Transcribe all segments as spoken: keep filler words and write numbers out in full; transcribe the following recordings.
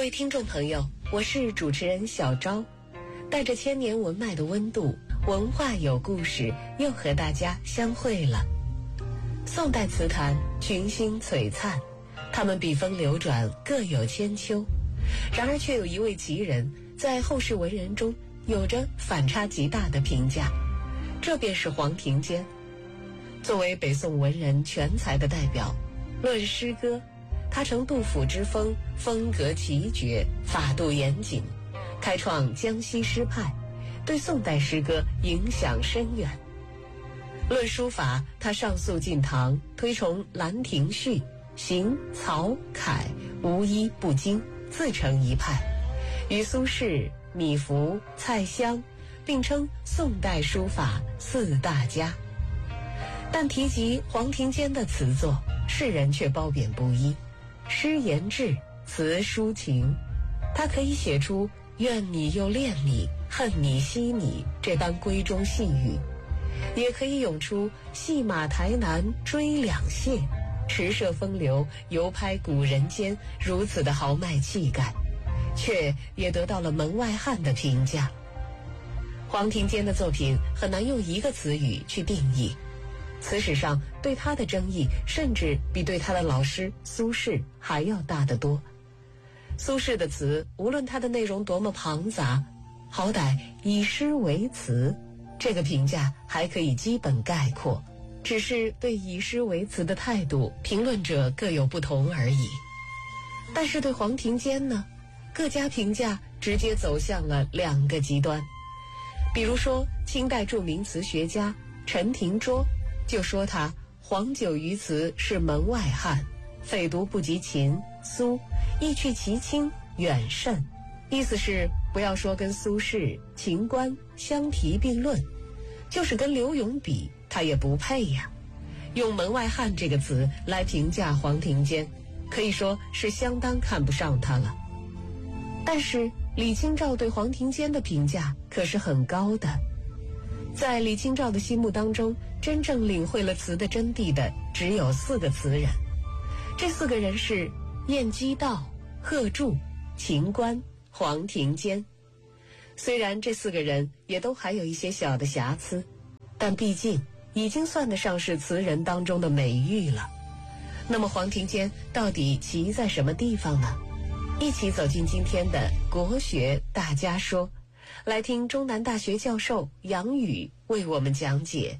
位听众朋友，我是主持人小昭，带着千年文脉的温度，文化有故事，又和大家相会了。宋代词坛群星璀璨，他们笔锋流转，各有千秋，然而却有一位奇人，在后世文人中有着反差极大的评价，这便是黄庭坚。作为北宋文人全才的代表，论诗歌，他承杜甫之风，风格奇绝，法度严谨，开创江西诗派，对宋代诗歌影响深远。论书法，他上溯晋唐，推崇兰亭序，行、曹、楷无一不精，自成一派，与苏轼、米芾、蔡襄并称宋代书法四大家。但提及黄庭坚的词作，世人却褒贬不一。诗言志，词抒情，他可以写出怨你又恋你，恨你惜你这般闺中细语，也可以咏出戏马台南追两谢，驰骋风流，游拍古人间如此的豪迈气概，却也得到了门外汉的评价。黄庭坚的作品很难用一个词语去定义，词史上对他的争议甚至比对他的老师苏轼还要大得多。苏轼的词无论他的内容多么庞杂，好歹以诗为词，这个评价还可以基本概括，只是对以诗为词的态度，评论者各有不同而已。但是对黄庭坚呢，各家评价直接走向了两个极端。比如说清代著名词学家陈廷桌就说他黄酒于词是门外汉，匪独不及秦、苏，意去其轻远甚，意思是不要说跟苏轼、秦观相提并论，就是跟刘永比他也不配呀。用门外汉这个词来评价黄庭坚，可以说是相当看不上他了。但是李清照对黄庭坚的评价可是很高的。在李清照的心目当中，真正领会了词的真谛的只有四个词人，这四个人是晏几道、贺铸、秦观、黄庭坚。虽然这四个人也都还有一些小的瑕疵，但毕竟已经算得上是词人当中的美誉了。那么黄庭坚到底奇在什么地方呢？一起走进今天的国学大家说，来听中南大学教授杨宇为我们讲解。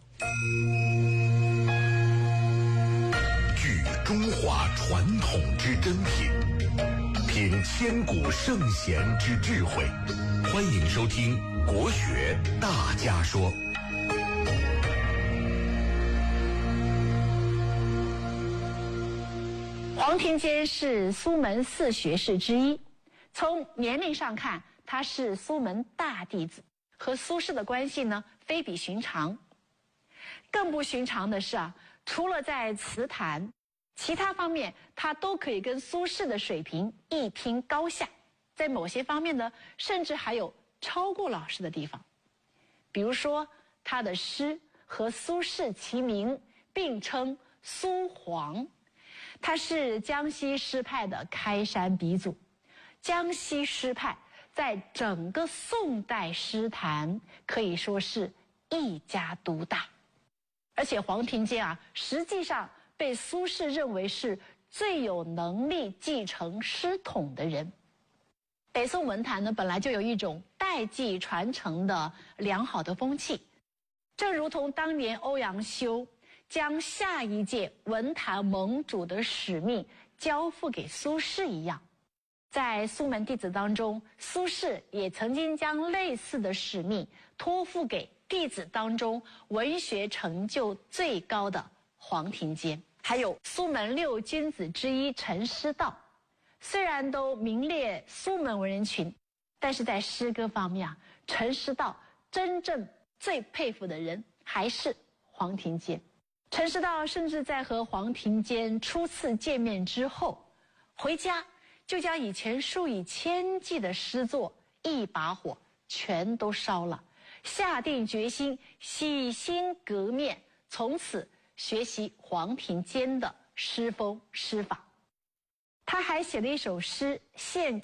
聚中华传统之珍品，品千古圣贤之智慧。欢迎收听国学大家说。 黄庭坚是苏门四学士之一，从年龄上看，他是苏门大弟子，和苏轼的关系呢非比寻常。更不寻常的是啊，除了在词坛，其他方面他都可以跟苏轼的水平一拼高下，在某些方面呢，甚至还有超过老师的地方。比如说，他的诗和苏轼齐名，并称苏黄。他是江西诗派的开山鼻祖，江西诗派在整个宋代诗坛可以说是一家独大。而且黄庭坚啊，实际上被苏轼认为是最有能力继承诗统的人。北宋文坛呢，本来就有一种代际传承的良好的风气，正如同当年欧阳修将下一届文坛盟主的使命交付给苏轼一样。在苏门弟子当中，苏轼也曾经将类似的使命托付给弟子当中文学成就最高的黄庭坚，还有苏门六君子之一陈师道。虽然都名列苏门文人群，但是在诗歌方面啊，陈师道真正最佩服的人还是黄庭坚。陈师道甚至在和黄庭坚初次见面之后，回家就将以前数以千计的诗作一把火全都烧了，下定决心洗心革面，从此学习黄庭坚的诗风诗法。他还写了一首诗献给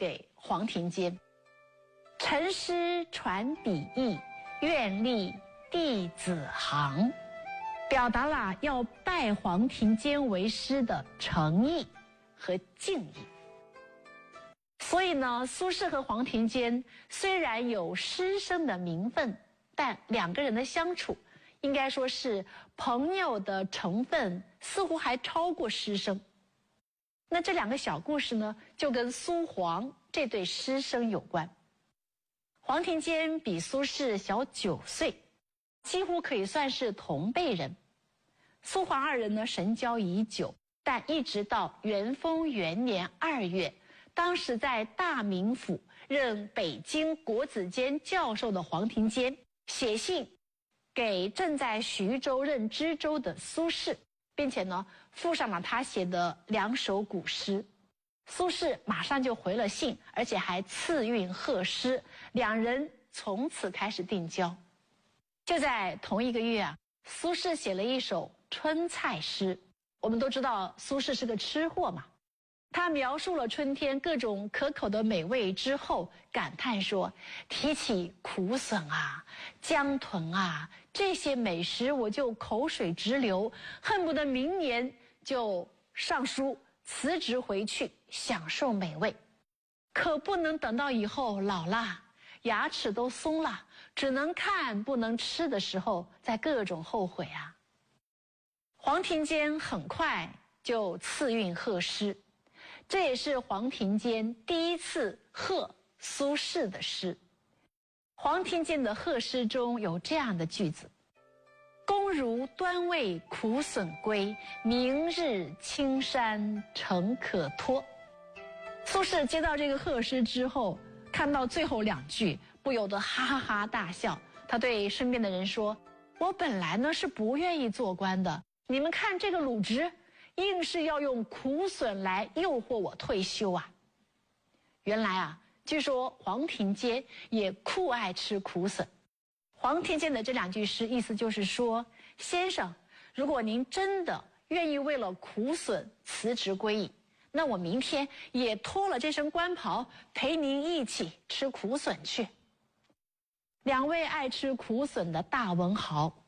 黄庭坚。陈师传笔意，愿立弟子行，表达了要拜黄庭坚为师的诚意和敬意。所以呢，苏轼和黄庭坚虽然有师生的名分，但两个人的相处应该说是朋友的成分似乎还超过师生。那这两个小故事呢，就跟苏黄这对师生有关。黄庭坚比苏轼小九岁，几乎可以算是同辈人。苏黄二人呢神交已久，但一直到元丰元年二月，当时在大名府任北京国子监教授的黄庭坚写信给正在徐州任知州的苏轼，并且呢附上了他写的两首古诗。苏轼马上就回了信，而且还赐韵贺诗，两人从此开始定交。就在同一个月啊，苏轼写了一首春菜诗。我们都知道苏轼是个吃货嘛，他描述了春天各种可口的美味之后，感叹说，提起苦笋啊、江豚啊，这些美食我就口水直流，恨不得明年就上书辞职回去享受美味。可不能等到以后老了，牙齿都松了，只能看不能吃的时候再各种后悔啊。黄庭坚很快就赐韵贺诗，这也是黄庭坚第一次贺苏轼的诗。黄庭坚的贺诗中有这样的句子：公如端味苦笋归，明日青山诚可托。苏轼接到这个贺诗之后，看到最后两句，不由得哈哈哈大笑。他对身边的人说，我本来呢是不愿意做官的，你们看这个鲁直硬是要用苦笋来诱惑我退休啊。原来啊，据说黄庭坚也酷爱吃苦笋。黄庭坚的这两句诗意思就是说，先生，如果您真的愿意为了苦笋辞职归隐，那我明天也脱了这身官袍，陪您一起吃苦笋去。两位爱吃苦笋的大文豪